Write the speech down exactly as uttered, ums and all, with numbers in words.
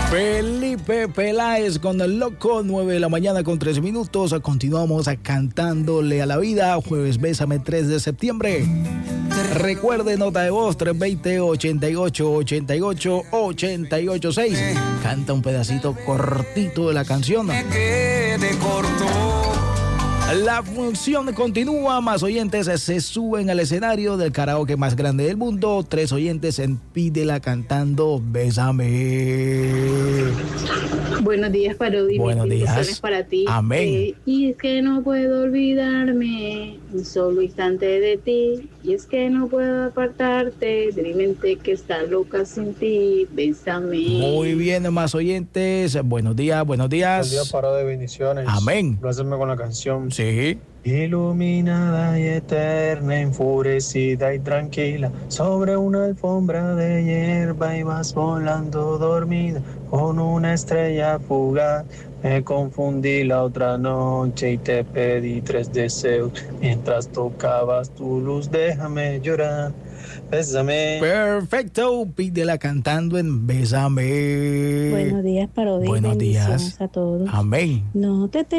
Felipe Peláez con El Loco, nueve de la mañana con tres minutos. Continuamos cantándole a la vida. Jueves Bésame, tres de septiembre. Recuerde, nota de voz tres dos cero, ochenta y ocho, ochenta y ocho, ochenta y ocho seis. Canta un pedacito cortito de la canción. Me quede corto. La función continúa, más oyentes se suben al escenario del karaoke más grande del mundo. Tres oyentes en Pídela cantando Bésame. Buenos días, Parodi. Buenos días. Para ti. Amén. Eh, y es que no puedo olvidarme un solo instante de ti. Y es que no puedo apartarte de mi mente que está loca sin ti. Bésame. Muy bien, más oyentes. Buenos días, buenos días. Buen día, Parodi, bendiciones. Amén. Plácenme con la canción. Sí. Iluminada y eterna, enfurecida y tranquila, sobre una alfombra de hierba ibas volando dormida, con una estrella fugaz. Me confundí la otra noche y te pedí tres deseos, mientras tocabas tu luz, déjame llorar. Bésame. Perfecto, Pídela cantando en Bésame. Buenos días, Parodi. Buenos días. A todos. Amén. No te